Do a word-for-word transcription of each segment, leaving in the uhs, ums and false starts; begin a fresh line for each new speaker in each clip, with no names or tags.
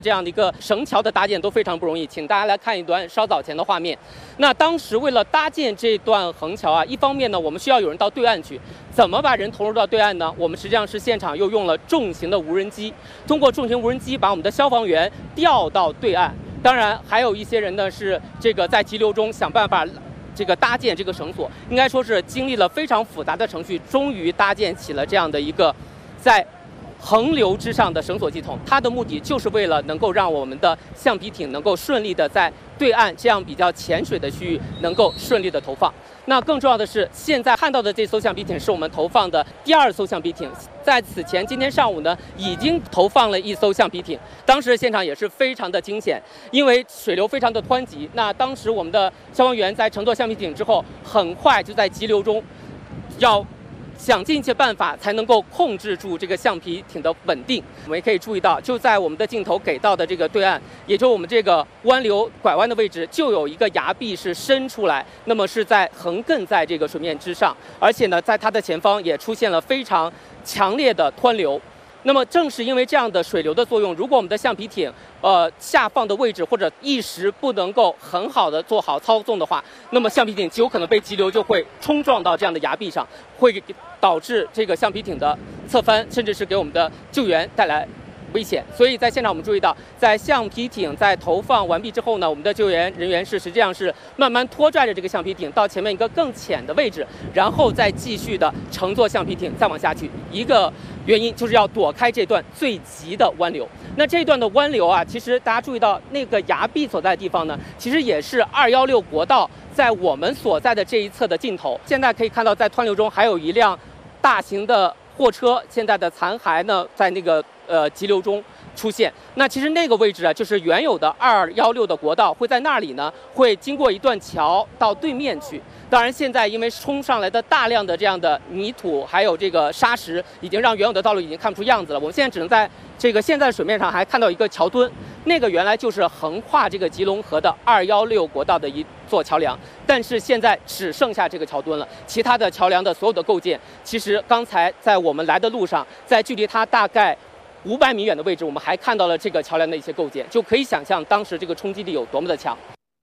这样的一个绳桥的搭建都非常不容易，请大家来看一段稍早前的画面。那当时为了搭建这段横桥啊，一方面呢，我们需要有人到对岸去，怎么把人投入到对岸呢？我们实际上是现场又用了重型的无人机，通过重型无人机把我们的消防员调到对岸。当然，还有一些人呢是这个在急流中想办法。 这个搭建这个绳索，应该说是经历了非常复杂的程序，终于搭建起了这样的一个在横流之上的绳索系统。它的目的就是为了能够让我们的橡皮艇能够顺利的在对岸这样比较浅水的区域能够顺利的投放。那更重要的是，现在看到的这艘橡皮艇是我们投放的第二艘橡皮艇。 在此前，今天上午呢，已经投放了一艘橡皮艇。当时现场也是非常的惊险，因为水流非常的湍急。那当时我们的消防员在乘坐橡皮艇之后，很快就在急流中，要想尽一切办法才能够控制住这个橡皮艇的稳定。我们也可以注意到，就在我们的镜头给到的这个对岸，也就是我们这个湾流拐弯的位置，就有一个崖壁是伸出来，那么是在横亘在这个水面之上，而且呢，在它的前方也出现了非常 强烈的湍流，那么正是因为这样的水流的作用，如果我们的橡皮艇呃下放的位置或者一时不能够很好的做好操纵的话，那么橡皮艇极有可能被急流就会冲撞到这样的崖壁上，会导致这个橡皮艇的侧翻，甚至是给我们的救援带来 危险，所以在现场我们注意到，在橡皮艇在投放完毕之后呢，我们的救援人员是实际上是慢慢拖拽着这个橡皮艇到前面一个更浅的位置，然后再继续的乘坐橡皮艇再往下去。一个原因就是要躲开这段最急的湾流。那这段的湾流啊，其实大家注意到那个崖壁所在的地方呢，其实也是二一六国道在我们所在的这一侧的尽头。现在可以看到，在湍流中还有一辆大型的 货车现在的残骸呢，在那个呃急流中出现。那其实那个位置啊，就是原有的二一六的国道，会在那里呢，会经过一段桥到对面去。当然，现在因为冲上来的大量的这样的泥土，还有这个沙石，已经让原有的道路已经看不出样子了。我们现在只能在这个现在的水面上还看到一个桥墩，那个原来就是横跨这个吉隆河的二一六国道的一座桥梁。 但是现在只剩下这个桥墩了，其他的桥梁的所有的构件，其实刚才在我们来的路上，在距离它大概五百米远的位置，我们还看到了这个桥梁的一些构件，就可以想象当时这个冲击力有多么的强。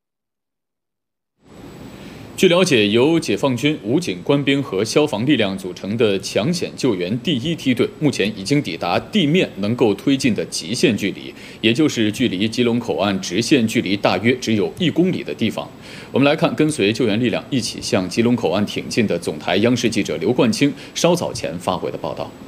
据了解，由解放军武警官兵和消防力量组成的抢险救援第一梯队，目前已经抵达地面能够推进的极限距离，也就是距离吉隆口岸直线距离大约只有一公里的地方。我们来看，跟随救援力量一起向吉隆口岸挺进的总台央视记者刘冠清稍早前发回的报道。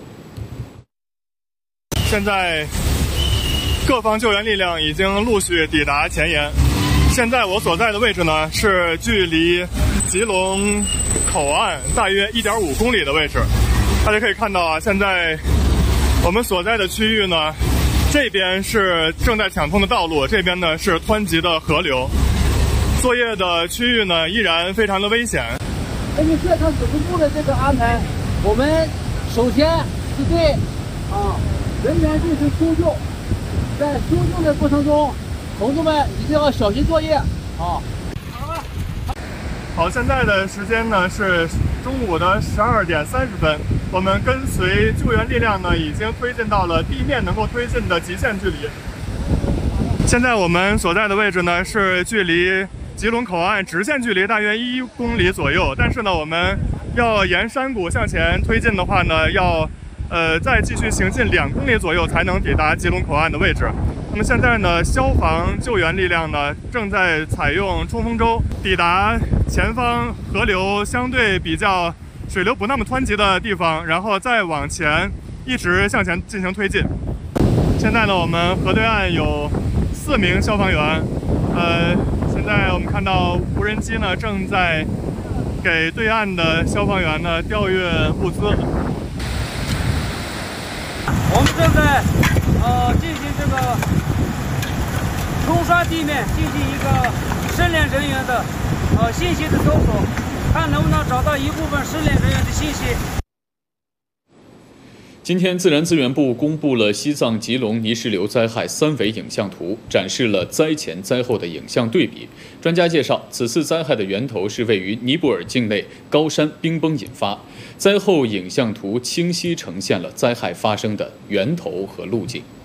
现在，各方救援力量已经陆续抵达前沿。 现在我所在的位置呢，是距离吉隆口岸大约 一点五公里的位置。大家可以看到啊，现在我们所在的区域呢，这边是正在抢通的道路，这边呢是湍急的河流。作业的区域呢，依然非常的危险。
根据这趟指挥部的这个安排，我们首先是对啊人员进行搜救，在搜救的过程中， 同志们一定要小心作业啊！
好，现在的时间呢是中午的十二点三十分，我们跟随救援力量呢已经推进到了地面能够推进的极限距离。现在我们所在的位置呢是距离吉隆口岸直线距离大约一公里左右，但是呢我们要沿山谷向前推进的话呢，要呃再继续行进两公里左右才能抵达吉隆口岸的位置。 那么现在呢，消防救援力量呢正在采用冲锋舟抵达前方河流相对比较水流不那么湍急的地方，然后再往前一直向前进行推进。现在呢，我们河对岸有四名消防员，呃，现在我们看到无人机呢正在给对岸的消防员呢调运物资。
我们正在呃进行这个 冲刷地面，进行一个失联人员的呃信息的搜索，看能不能找到一部分失联人员的信息。
今天，自然资源部公布了西藏吉隆泥石流灾害三维影像图，展示了灾前灾后的影像对比。专家介绍，此次灾害的源头是位于尼泊尔境内高山冰崩引发，灾后影像图清晰呈现了灾害发生的源头和路径。